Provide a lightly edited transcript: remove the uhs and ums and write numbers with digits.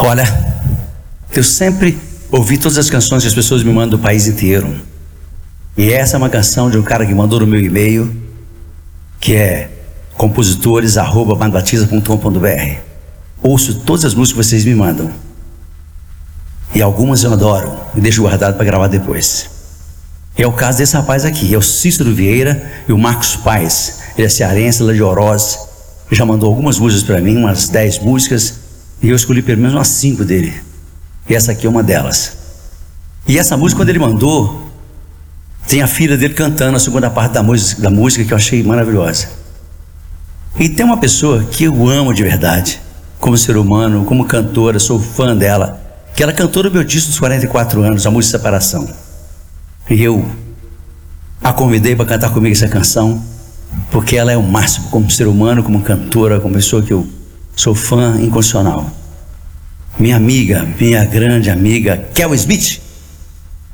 Olha, eu sempre ouvi todas as canções que as pessoas me mandam do país inteiro. E essa é uma canção de um cara que mandou no meu e-mail, que é compositores@bandbatista.com.br. Ouço todas as músicas que vocês me mandam. E algumas eu adoro e deixo guardado para gravar depois. É o caso desse rapaz aqui, é o Cícero Vieira e o Marcos Paes. Ele é cearense, lá de Oroz. Ele já mandou algumas músicas para mim, umas 10 músicas, e eu escolhi pelo menos umas 5 dele. E essa aqui é uma delas. E essa música, quando ele mandou, tem a filha dele cantando a segunda parte da música que eu achei maravilhosa. E tem uma pessoa que eu amo de verdade, como ser humano, como cantora, sou fã dela, que ela cantou no meu disco dos 44 anos, a música Separação. E eu a convidei para cantar comigo essa canção, porque ela é o máximo, como ser humano, como cantora, como pessoa que eu sou fã incondicional. Minha amiga, minha grande amiga, Kel Smith.